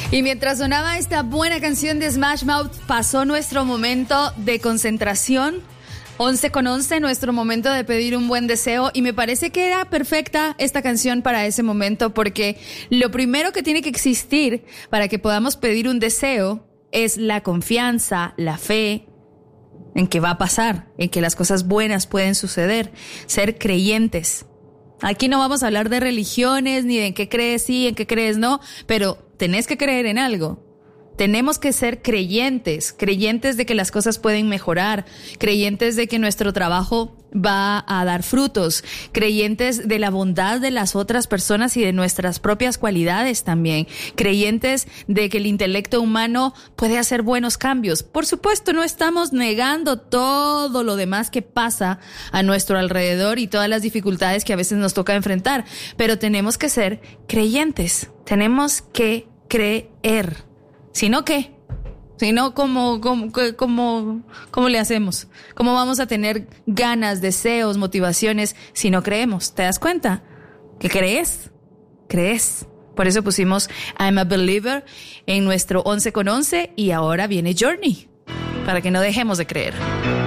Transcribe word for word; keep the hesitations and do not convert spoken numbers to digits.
Y mientras sonaba esta buena canción de Smash Mouth, pasó nuestro momento de concentración. once con once, nuestro momento de pedir un buen deseo, y me parece que era perfecta esta canción para ese momento, porque lo primero que tiene que existir para que podamos pedir un deseo es la confianza, la fe en que va a pasar, en que las cosas buenas pueden suceder, ser creyentes. Aquí no vamos a hablar de religiones, ni de en qué crees sí, en qué crees no, pero tenés que creer en algo. Tenemos que ser creyentes, creyentes de que las cosas pueden mejorar, creyentes de que nuestro trabajo va a dar frutos, creyentes de la bondad de las otras personas y de nuestras propias cualidades también, creyentes de que el intelecto humano puede hacer buenos cambios. Por supuesto, no estamos negando todo lo demás que pasa a nuestro alrededor y todas las dificultades que a veces nos toca enfrentar, pero tenemos que ser creyentes, tenemos que creer. Si no, ¿qué? Si no, ¿cómo, cómo, cómo, cómo le hacemos? ¿Cómo vamos a tener ganas, deseos, motivaciones si no creemos? ¿Te das cuenta? ¿Que crees? ¿Crees? Por eso pusimos I'm a Believer en nuestro once con once y ahora viene Journey, para que no dejemos de creer.